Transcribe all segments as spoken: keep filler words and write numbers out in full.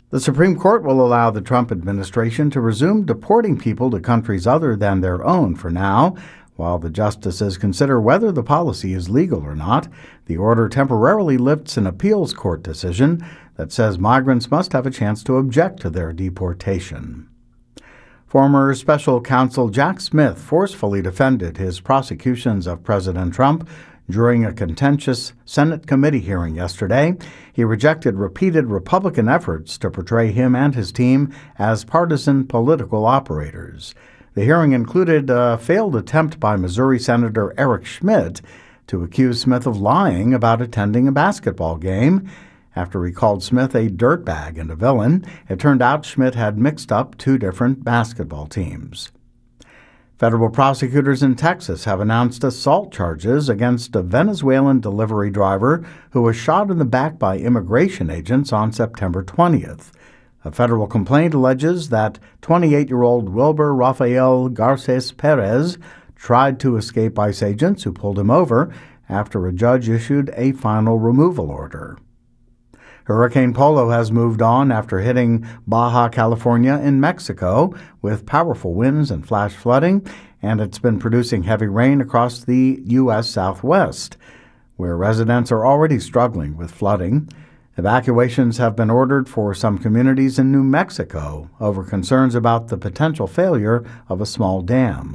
The Supreme Court will allow the Trump administration to resume deporting people to countries other than their own for now, while the justices consider whether the policy is legal or not. The order temporarily lifts an appeals court decision that says migrants must have a chance to object to their deportation. Former special counsel Jack Smith forcefully defended his prosecutions of President Trump during a contentious Senate committee hearing yesterday. He rejected repeated Republican efforts to portray him and his team as partisan political operators. The hearing included a failed attempt by Missouri Senator Eric Schmitt to accuse Smith of lying about attending a basketball game. After he called Smith a dirtbag and a villain, it turned out Schmitt had mixed up two different basketball teams. Federal prosecutors in Texas have announced assault charges against a Venezuelan delivery driver who was shot in the back by immigration agents on September twentieth. A federal complaint alleges that twenty-eight-year-old Wilber Rafael Garces Perez tried to escape ICE agents who pulled him over after a judge issued a final removal order. Hurricane Polo has moved on after hitting Baja California in Mexico with powerful winds and flash flooding, and it's been producing heavy rain across the U S Southwest, where residents are already struggling with flooding. Evacuations have been ordered for some communities in New Mexico over concerns about the potential failure of a small dam.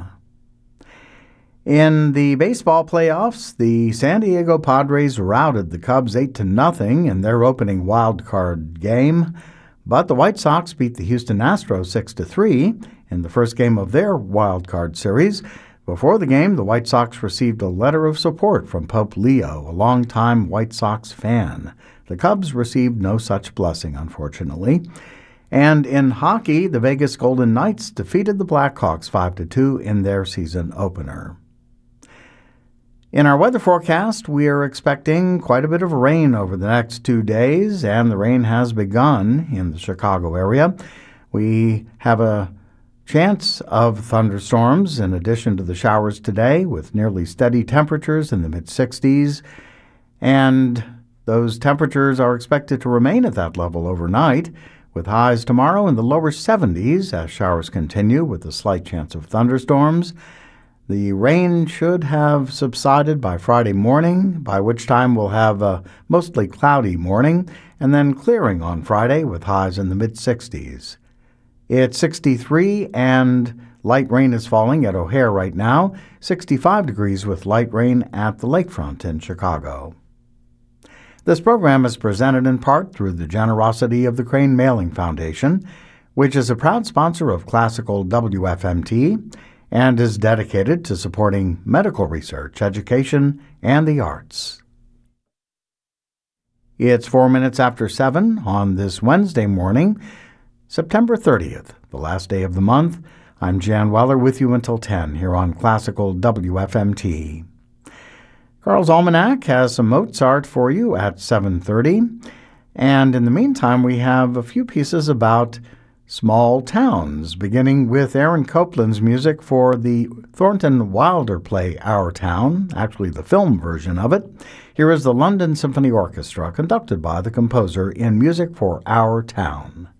In the baseball playoffs, the San Diego Padres routed the Cubs eight to nothing in their opening wild card game, but the White Sox beat the Houston Astros six to three in the first game of their wild card series. Before the game, the White Sox received a letter of support from Pope Leo, a longtime White Sox fan. The Cubs received no such blessing, unfortunately. And in hockey, the Vegas Golden Knights defeated the Blackhawks five to two in their season opener. In our weather forecast, we are expecting quite a bit of rain over the next two days, and the rain has begun in the Chicago area. We have a chance of thunderstorms in addition to the showers today, with nearly steady temperatures in the mid sixties, and those temperatures are expected to remain at that level overnight, with highs tomorrow in the lower seventies as showers continue with a slight chance of thunderstorms. The rain should have subsided by Friday morning, by which time we'll have a mostly cloudy morning, and then clearing on Friday with highs in the mid sixties. It's sixty-three, and light rain is falling at O'Hare right now, sixty-five degrees with light rain at the lakefront in Chicago. This program is presented in part through the generosity of the Crane Mailing Foundation, which is a proud sponsor of Classical W F M T, and is dedicated to supporting medical research, education, and the arts. It's four minutes after seven on this Wednesday morning, September thirtieth, the last day of the month. I'm Jan Weller with you until ten here on Classical W F M T. Carl's Almanac has some Mozart for you at seven thirty, and in the meantime we have a few pieces about small towns, beginning with Aaron Copland's music for the Thornton Wilder play Our Town, actually the film version of it. Here is the London Symphony Orchestra, conducted by the composer in Music for Our Town.